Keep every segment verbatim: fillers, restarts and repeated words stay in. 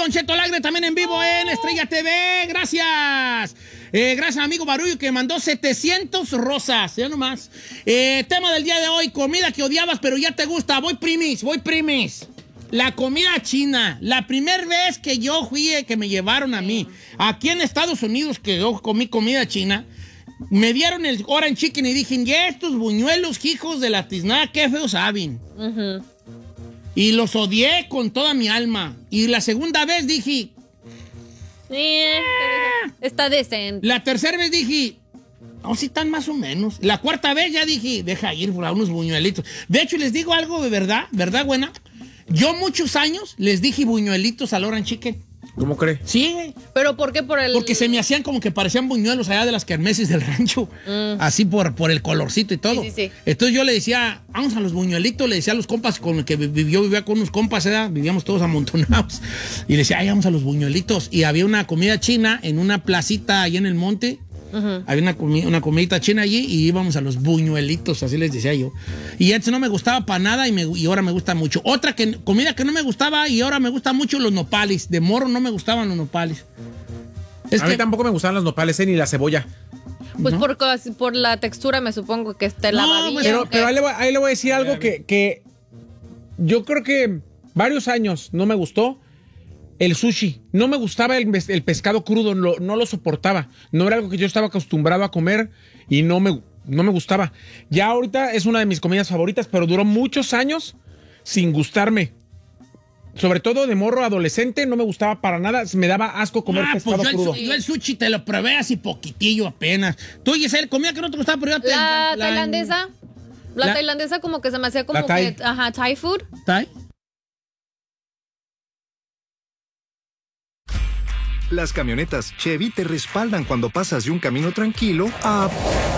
Don Cheto al aire, también en vivo en Estrella T V. Gracias. Eh, gracias, amigo Barullo, que mandó setecientos rosas. Ya nomás. Eh, tema del día de hoy, comida que odiabas, pero ya te gusta. Voy primis, voy primis. La comida china. La primera vez que yo fui, eh, que me llevaron a mí, aquí en Estados Unidos, que yo comí comida china, me dieron el orange chicken y dije, y estos buñuelos, hijos de la tiznada, qué feos saben. Uh-huh. Y los odié con toda mi alma. Y la segunda vez dije... Sí, ah. Está decente. La tercera vez dije... No, sí están más o menos. La cuarta vez ya dije, deja ir por unos buñuelitos. De hecho, les digo algo de verdad, ¿verdad, buena? Yo muchos años les dije buñuelitos al orange chicken. ¿Cómo cree? Sí. ¿Pero por qué? Por el... Porque se me hacían como que parecían buñuelos allá de las kermeses del rancho. Mm. Así por, por el colorcito y todo. Sí, sí, sí. Entonces yo le decía, vamos a los buñuelitos, le decía a los compas con los que vivió, vivía con unos compas, ¿eh? Vivíamos todos amontonados. Y le decía, ay, vamos a los buñuelitos. Y había una comida china en una placita allá en el monte. Uh-huh. Había una, comi- una comidita china allí y íbamos a los buñuelitos, así les decía yo. Y antes no me gustaba para nada y, me, y ahora me gusta mucho. Otra que, comida que no me gustaba y ahora me gusta mucho, los nopales. De morro no me gustaban los nopales. Es a que, mí tampoco me gustaban los nopales, eh, ni la cebolla. Pues ¿no? por, por la textura me supongo que esté no, lavadilla. Pero, pero ahí, le voy, ahí le voy a decir algo que, que yo creo que varios años no me gustó. El sushi. No me gustaba el, el pescado crudo, no, no lo soportaba. No era algo que yo estaba acostumbrado a comer y no me, no me gustaba. Ya ahorita es una de mis comidas favoritas, pero duró muchos años sin gustarme. Sobre todo de morro adolescente, no me gustaba para nada. Me daba asco comer ah, pescado pues yo crudo. El, yo el sushi te lo probé así poquitillo apenas. Tú, Giselle, comida que no te gustaba, pero yo te... La, la tailandesa. La, la tailandesa como que se me hacía como que... Ajá, Thai food. ¿Thai? Las camionetas Chevy te respaldan cuando pasas de un camino tranquilo a...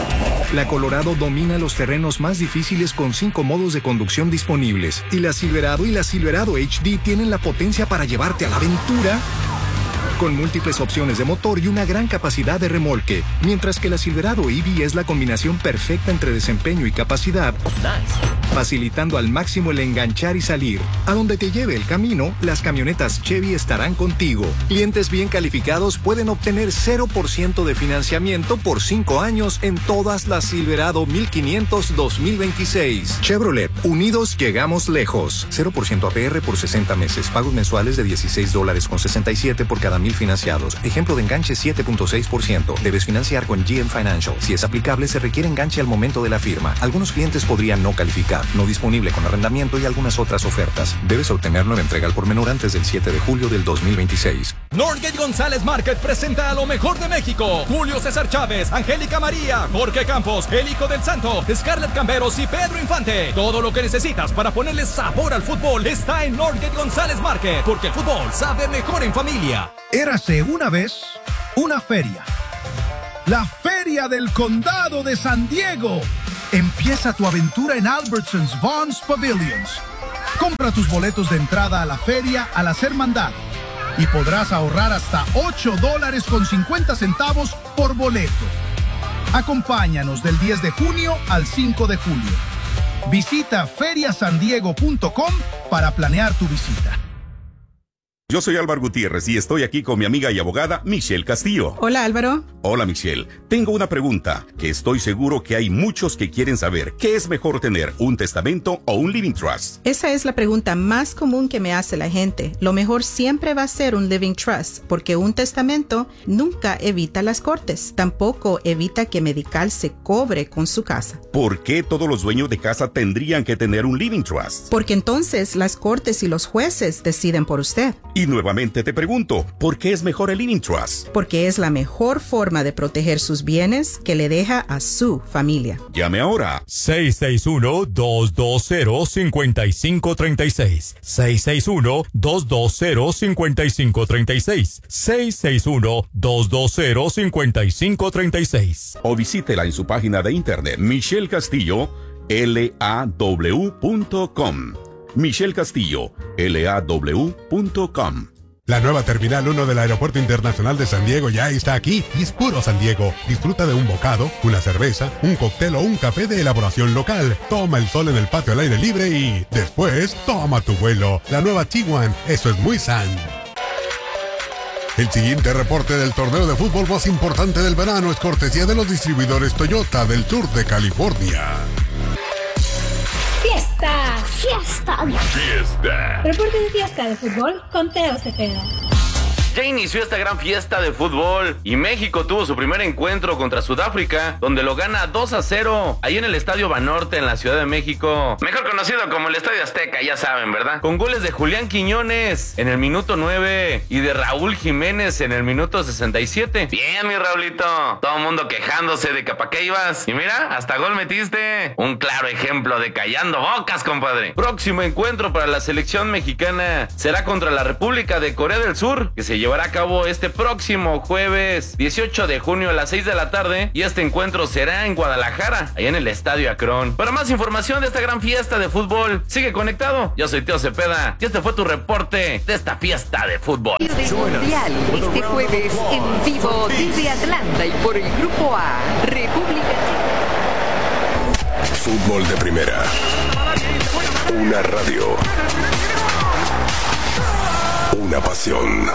La Colorado domina los terrenos más difíciles con cinco modos de conducción disponibles. Y la Silverado y la Silverado H D tienen la potencia para llevarte a la aventura con múltiples opciones de motor y una gran capacidad de remolque. Mientras que la Silverado E V es la combinación perfecta entre desempeño y capacidad, nice. Facilitando al máximo el enganchar y salir. A donde te lleve el camino, las camionetas Chevy estarán contigo. Clientes bien calificados pueden obtener cero por ciento de financiamiento por cinco años en todas las Silverado mil quinientos dos mil veintiséis. Chevrolet, unidos llegamos lejos. cero por ciento A P R por sesenta meses. Pagos mensuales de dieciséis dólares con sesenta y siete por cada mil financiados. Ejemplo de enganche siete punto seis por ciento. Debes financiar con G M Financial. Si es aplicable, se requiere enganche al momento de la firma. Algunos clientes podrían no calificar. No disponible con arrendamiento y algunas otras ofertas. Debes obtener nueva entrega al por menor antes del siete de julio del dos mil veintiséis. Northgate González Market presenta a lo mejor de México. Julio César Chávez, Angélica María, Jorge Campos, El Hijo del Santo, Scarlett Camberos y Pedro Infante. Todo lo que necesitas para ponerle sabor al fútbol está en Northgate González Market, porque el fútbol sabe mejor en familia. Érase una vez una feria. La Feria del Condado de San Diego. Empieza tu aventura en Albertsons Vons Pavilions. Compra tus boletos de entrada a la feria al hacer mandado y podrás ahorrar hasta ocho dólares con cincuenta centavos por boleto. Acompáñanos del diez de junio al cinco de julio. Visita feria san diego punto com para planear tu visita. Yo soy Álvaro Gutiérrez y estoy aquí con mi amiga y abogada Michelle Castillo. Hola, Álvaro. Hola, Michelle. Tengo una pregunta que estoy seguro que hay muchos que quieren saber. ¿Qué es mejor tener, un testamento o un living trust? Esa es la pregunta más común que me hace la gente. Lo mejor siempre va a ser un living trust, porque un testamento nunca evita las cortes. Tampoco evita que Medical se cobre con su casa. ¿Por qué todos los dueños de casa tendrían que tener un living trust? Porque entonces las cortes y los jueces deciden por usted. Y nuevamente te pregunto, ¿por qué es mejor el living trust? Porque es la mejor forma de proteger sus bienes que le deja a su familia. Llame ahora. seis seis uno, dos dos cero, cinco cinco tres seis. seis seis uno, dos dos cero, cinco cinco tres seis. seis seis uno, dos dos cero, cinco cinco tres seis. O visítela en su página de internet Michelle Castillo L A W punto com. Michelle Castillo, L A W punto com. La nueva Terminal uno del Aeropuerto Internacional de San Diego ya está aquí y es puro San Diego. Disfruta de un bocado, una cerveza, un cóctel o un café de elaboración local. Toma el sol en el patio al aire libre y después toma tu vuelo. La nueva T uno, eso es muy San. El siguiente reporte del torneo de fútbol más importante del verano es cortesía de los distribuidores Toyota del sur de California. ¡Fiesta! ¡Fiesta! ¡Fiesta! Reporte de fiesta de fútbol con Teo Cepeda. Ya inició esta gran fiesta de fútbol y México tuvo su primer encuentro contra Sudáfrica, donde lo gana dos a cero, ahí en el Estadio Banorte en la Ciudad de México, mejor conocido como el Estadio Azteca, ya saben, ¿verdad? Con goles de Julián Quiñones en el minuto nueve y de Raúl Jiménez en el minuto sesenta y siete. Bien, mi Raulito, todo el mundo quejándose de que pa' qué ibas, y mira, hasta gol metiste. Un claro ejemplo de callando bocas, compadre. Próximo encuentro para la selección mexicana será contra la República de Corea del Sur, que se lleva llevará a cabo este próximo jueves dieciocho de junio a las seis de la tarde, y este encuentro será en Guadalajara, allá en el Estadio Akron. Para más información de esta gran fiesta de fútbol, sigue conectado. Yo soy Teo Cepeda y este fue tu reporte de esta fiesta de fútbol. Mundial este jueves en vivo desde Atlanta y por el Grupo A, República Checa. Fútbol de Primera. Una radio. Una pasión.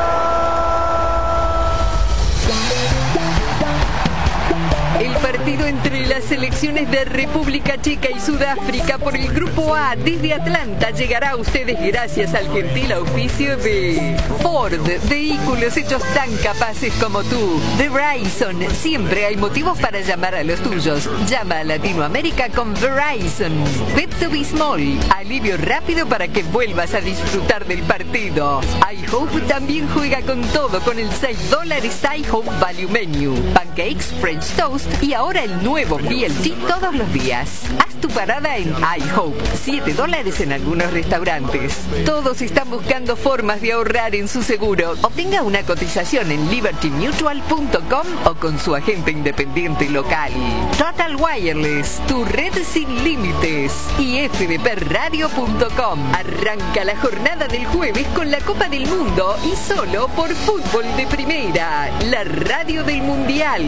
El partido entre las selecciones de República Checa y Sudáfrica por el Grupo A desde Atlanta llegará a ustedes gracias al gentil auspicio de Ford, vehículos hechos tan capaces como tú. Verizon, siempre hay motivos para llamar a los tuyos. Llama a Latinoamérica con Verizon. Pepto Bismol, alivio rápido para que vuelvas a disfrutar del partido. iHope también juega con todo con el seis dólares iHope Value Menu. Pancakes, French Toast y ahora el nuevo B L T todos los días. Haz tu parada en iHope, siete dólares en algunos restaurantes. Todos están buscando formas de ahorrar en su seguro. Obtenga una cotización en liberty mutual punto com o con su agente independiente local. Total Wireless, tu red sin límites. Y f d p radio punto com. Arranca la jornada del jueves con la Copa del Mundo y solo por Fútbol de Primera, la radio del Mundial.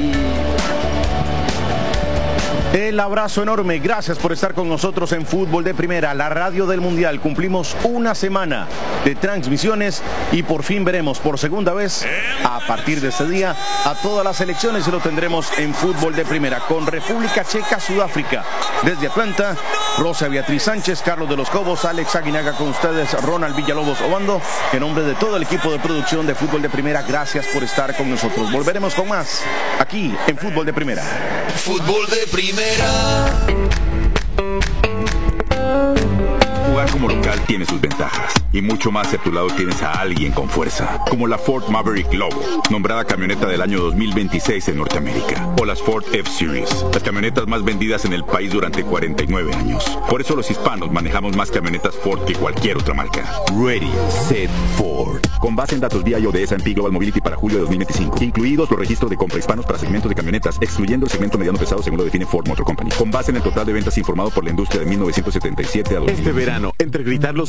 El abrazo enorme, gracias por estar con nosotros en Fútbol de Primera, la radio del Mundial. Cumplimos una semana de transmisiones y por fin veremos por segunda vez, a partir de este día, a todas las selecciones y lo tendremos en Fútbol de Primera, con República Checa, Sudáfrica. Desde Atlanta, Rosa Beatriz Sánchez, Carlos de los Cobos, Alex Aguinaga con ustedes, Ronald Villalobos Obando. En nombre de todo el equipo de producción de Fútbol de Primera, gracias por estar con nosotros. Volveremos con más aquí en Fútbol de Primera. Fútbol de Primera. Jugar como local tiene sus ventajas y mucho más si a tu lado tienes a alguien con fuerza, como la Ford Maverick Lobo, nombrada camioneta del año dos mil veintiséis en Norteamérica, o las Ford F-Series, las camionetas más vendidas en el país durante cuarenta y nueve años. Por eso los hispanos manejamos más camionetas Ford que cualquier otra marca. Ready, Set, Ford. Con base en datos V I O de S and P Global Mobility para julio de dos mil veinticinco, incluidos los registros de compra hispanos para segmentos de camionetas, excluyendo el segmento mediano pesado según lo define Ford Motor Company. Con base en el total de ventas informado por la industria de mil novecientos setenta y siete a dos mil. Este verano, entre gritar los